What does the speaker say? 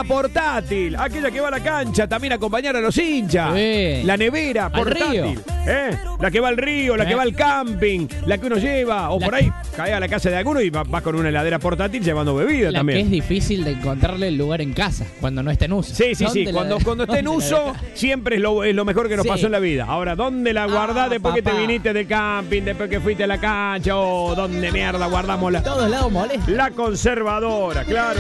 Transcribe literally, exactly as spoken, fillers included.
heladera portátil, aquella que va a la cancha también a acompañar a los hinchas. Sí. La nevera Al portátil. río. ¿Eh? La que va al río, la ¿Eh? que va al camping, la que uno lleva, o La por ahí cae a la casa de alguno y va, va con una heladera portátil llevando bebida La también. que es difícil de encontrarle el lugar en casa cuando no está en uso. Sí, sí, sí. ¿Dónde Cuando, la- cuando esté en dónde la uso, dejas? siempre es lo, es lo mejor que nos Sí. pasó en la vida. Ahora, ¿dónde la guardás Ah, después que te papá. viniste del camping, después que fuiste a la cancha? O ¿dónde mierda guardamos la, Todos lados molestos. la conservadora? Claro.